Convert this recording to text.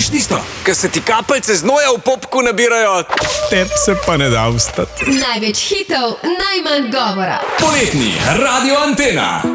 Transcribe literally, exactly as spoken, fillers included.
Vidiš tisto? Ker se ti kapljice znoja v popku nabirajo. Tep se pa ne da vstati. Največ hitov, najmanj govora. Poletni Radio Antena.